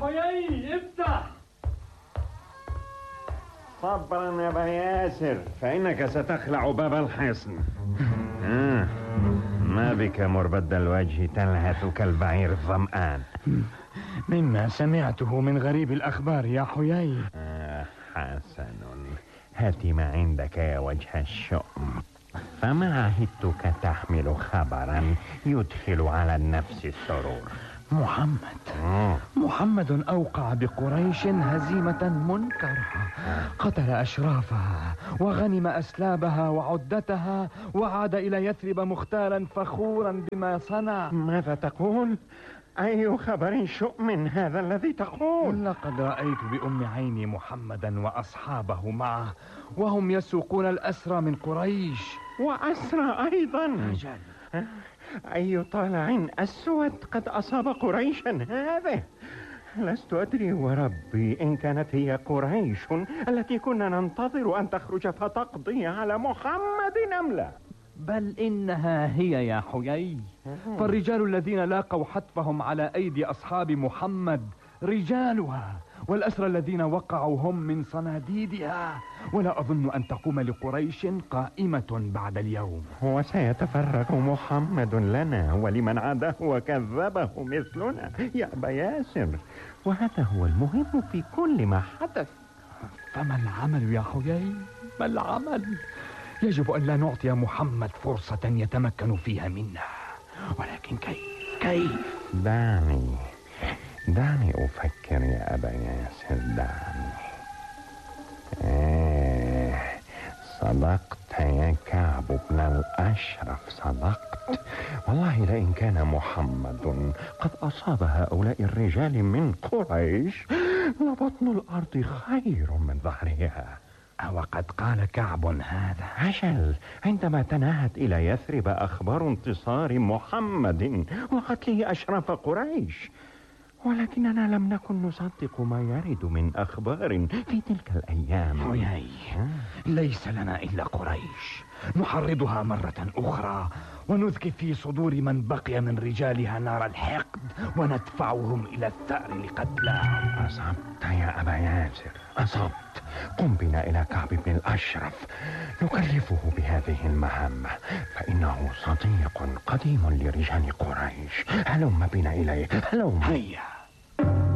حيي افتح. صبرا يا أبا ياسر فإنك ستخلع باب الحصن. ما بك مربد الوجه تلهث كالبعير الظمآن؟ مما سمعته من غريب الأخبار يا حيي. حسن، هات ما عندك يا وجه الشؤم. فما عهدتك تحمل خبرا يدخل على النفس السرور. محمد أوقع بقريش هزيمة منكرة، قتل أشرافها وغنم أسلابها وعدتها، وعاد إلى يثرب مختالا فخورا بما صنع. ماذا تقول؟ أي خبر شؤم هذا الذي تقول؟ لقد رأيت بأم عيني محمدا وأصحابه معه وهم يسوقون الأسرى من قريش. وأسرى أيضا؟ أجل. أي طالع أسود قد أصاب قريشا هذه. لست أدري وربي إن كانت هي قريش التي كنا ننتظر أن تخرج فتقضي على محمد أم لا. بل إنها هي يا حيي، فالرجال الذين لاقوا حتفهم على أيدي أصحاب محمد رجالها، والأسرى الذين وقعوا هم من صناديدها، ولا أظن أن تقوم لقريش قائمة بعد اليوم. وسيتفرغ محمد لنا ولمن عاده وكذبه مثلنا يا أبا ياسر، وهذا هو المهم في كل ما حدث. فما العمل يا حيي؟ ما العمل؟ يجب أن لا نعطي محمد فرصة يتمكن فيها منا، ولكن كيف؟ دعني أفكر يا أبا ياسر، دعني. صدقت يا كعب بن الأشرف، صدقت والله. لئن كان محمد قد أصاب هؤلاء الرجال من قريش لبطن الأرض خير من ظهرها. وقد قال كعب هذا؟ عجل، عندما تناهت إلى يثرب أخبار انتصار محمد وقتله أشراف قريش، ولكننا لم نكن نصدق ما يرد من أخبار في تلك الأيام. ليس لنا إلا قريش، نحرضها مرة أخرى ونذكي في صدور من بقي من رجالها نار الحقد وندفعهم إلى الثأر لقتلاهم. أصبت يا أبا ياسر، أصبت. قم بنا إلى كعب بن الأشرف نكلفه بهذه المهمة، فإنه صديق قديم لرجال قريش. هلم بنا إليه، هلم. هيا.